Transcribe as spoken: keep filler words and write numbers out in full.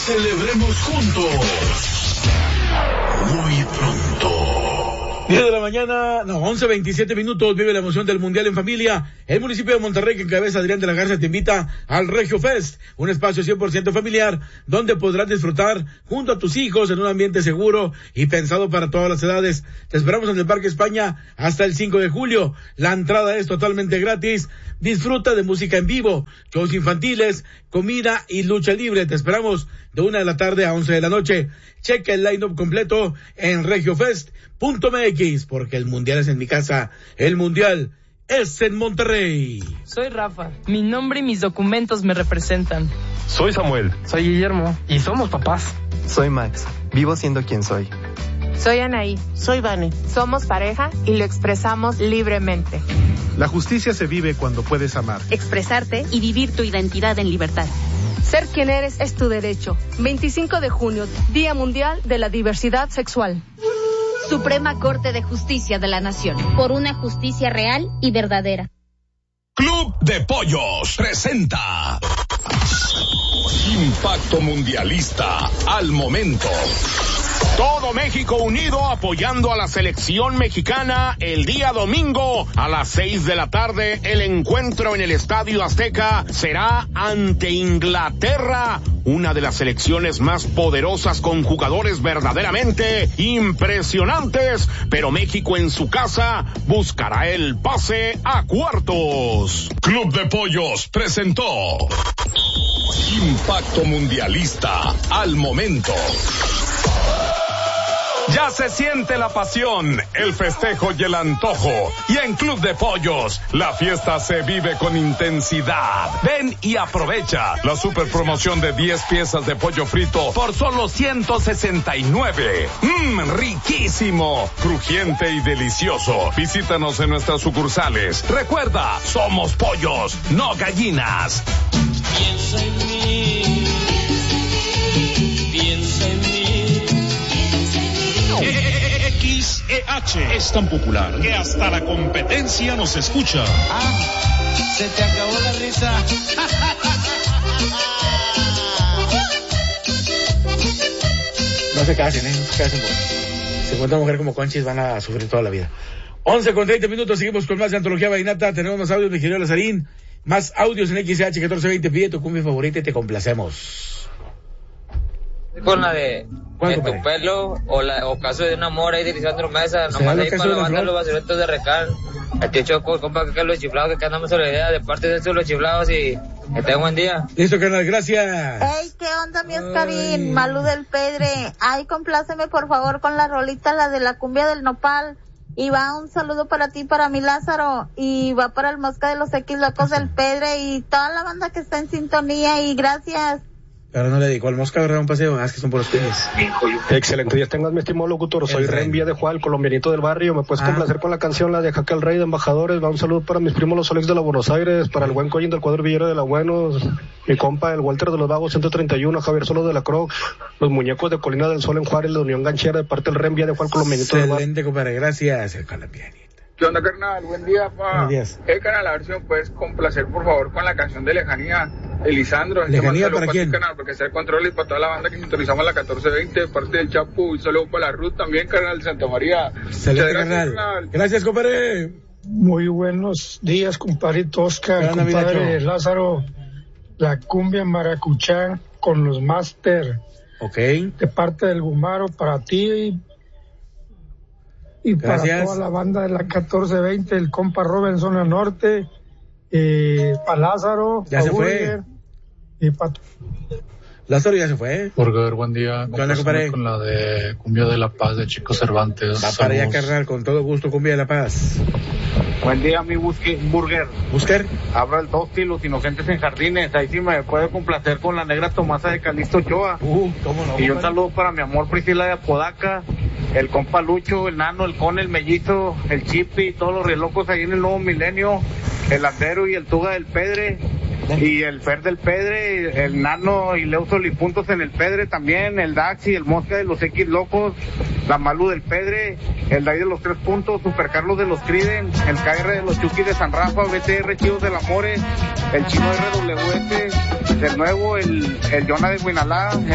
Celebremos juntos. Muy pronto. diez de la mañana, no, once veintisiete minutos, vive la emoción del Mundial en familia. El municipio de Monterrey, que encabeza Adrián de la Garza, te invita al Regio Fest, un espacio cien por ciento familiar, donde podrás disfrutar junto a tus hijos en un ambiente seguro y pensado para todas las edades. Te esperamos en el Parque España hasta el cinco de julio. La entrada es totalmente gratis. Disfruta de música en vivo, shows infantiles, comida y lucha libre. Te esperamos de una de la tarde a once de la noche. Checa el line-up completo en regiofest punto m x, porque el Mundial es en mi casa, el Mundial es en Monterrey. Soy Rafa, mi nombre y mis documentos me representan. Soy Samuel. Soy Guillermo, y somos papás. Soy Max, vivo siendo quien soy. Soy Anaí. Soy Vane. Somos pareja y lo expresamos libremente. La justicia se vive cuando puedes amar, expresarte y vivir tu identidad en libertad. Ser quien eres es tu derecho. veinticinco de junio, Día Mundial de la Diversidad Sexual. Suprema Corte de Justicia de la Nación. Por una justicia real y verdadera. Club de Pollos presenta Impacto Mundialista al momento. Todo México unido apoyando a la selección mexicana el día domingo a las seis de la tarde. El encuentro en el Estadio Azteca será ante Inglaterra, una de las selecciones más poderosas con jugadores verdaderamente impresionantes, pero México en su casa buscará el pase a cuartos. Club de Pollos presentó Impacto Mundialista al momento. Ya se siente la pasión, el festejo y el antojo. Y en Club de Pollos, la fiesta se vive con intensidad. Ven y aprovecha la super promoción de diez piezas de pollo frito por solo ciento sesenta y nueve. Mmm, riquísimo, crujiente y delicioso. Visítanos en nuestras sucursales. Recuerda, somos pollos, no gallinas. Piensa en mí, piensa en mí. X E H es tan popular que hasta la competencia nos escucha. Ah, se te acabó la risa. No se casen, ¿eh? No se casen. Se encuentra mujer como Conchis, van a sufrir toda la vida. once con treinta minutos, seguimos con más de Antología Vallenata. Tenemos más audios, mi querido Lazarín. Más audios en X E H catorce veinte. Pide tu cumbia favorita y te complacemos. Con la de en tu pelo o la o caso de un amor ahí de Lisandro Mesa, nomás ahí para la banda los basuretos de Recal. El techo compa que los chiflados, que andamos sobre la idea de parte de estos los chiflados y que tengan buen día. Listo, carnal, gracias. Ey, ¿qué onda, mi Oscarín? Malú del Pedre. Ay, compláceme por favor con la rolita, la de la cumbia del nopal. Y va un saludo para ti, para mi Lázaro, y va para el Mosca de los X Locos del Pedre y toda la banda que está en sintonía, y gracias. Ahora no le dedico al Mosca, ¿verdad? Un paseo, ah, es que son por los tenis. Excelente día tengas, mi estimado locutor. Soy Ren Vía de Juan, el colombianito del barrio. Me puedes ah. complacer con la canción, la de Jaque al Rey de Embajadores. Va un saludo para mis primos los Alex de la Buenos Aires, para el buen Coyin del cuadro Villero de la Buenos, mi compa el Walter de los Vagos ciento treinta y uno, Javier Solo de la Croc, los muñecos de Colina del Sol en Juárez, la Unión Ganchera, de parte del Ren Vía de Juan, colombianito del barrio. Excelente, compadre, gracias, el colombianito. ¿Qué onda, carnal? Buen día, pa. Buenos días. Eh, canal, a ver si me puedes complacer, por favor, con la canción de Lejanía de Lisandro. ¿Lejanía para quién? Ti, canal, porque está el control y para toda la banda que sintonizamos la catorce veinte, de parte del Chapu, y solo para la Ruth también, carnal, de Santa María. Excelente, carnal. Carnal. Gracias, compadre. Muy buenos días, compadrito Oscar, compadre Lázaro. La cumbia maracuchá con los Master. Ok. De parte del Gumaro, para ti y para Gracias. Toda la banda de la catorce veinte, el compa Robinson al norte, eh, para Lázaro, ya se fue. Y para Lázaro ya se fue. Burger, buen día. ¿Qué onda, compadre? Con la de Cumbia de la Paz de Chico Cervantes. Va para allá, carnal, con todo gusto, Cumbia de la Paz. Buen día, mi busque, Burger. ¿Busker? Habla el Tosti, los inocentes en jardines. Ahí sí me puede complacer con la negra Tomasa de Calixto Ochoa. Uh, cómo no. Y un saludo para mi amor Priscila de Apodaca, el compa Lucho, el Nano, el Con, el Mellizo, el Chipi, todos los relocos ahí en el Nuevo Milenio, el Landero y el Tuga del Pedre. Y el Fer del Pedre, el Nano y Leo Solipuntos en el Pedre también, el Daxi, el Mosca de los X Locos, la Malu del Pedre, el Day de los Tres Puntos, Super Carlos de los Criden, el K R de los Chuquis de San Rafa, B T R Chivos del Amores, el Chino R W S, del Nuevo, el, el Jonah de Guinalá.